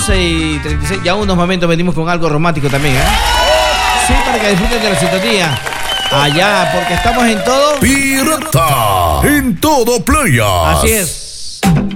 11:36. Ya unos momentos venimos con algo romántico también, ¿eh? Sí, para que disfruten de la sintonía. Allá, porque estamos en todo Pirata, en todo playa. Así es.